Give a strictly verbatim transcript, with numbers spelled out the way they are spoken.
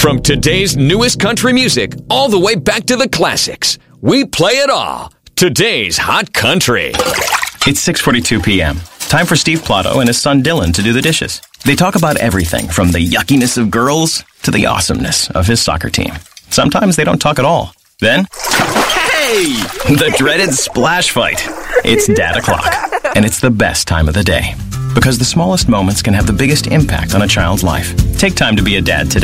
From today's newest country music all the way back to the classics, we play it all. Today's Hot Country. It's six forty-two p.m. Time for Steve Plotto and his son Dylan to do the dishes. They talk about everything from the yuckiness of girls to the awesomeness of his soccer team. Sometimes they don't talk at all. Then, hey! The dreaded splash fight. It's Dad O'Clock, and it's the best time of the day. Because the smallest moments can have the biggest impact on a child's life. Take time to be a dad today.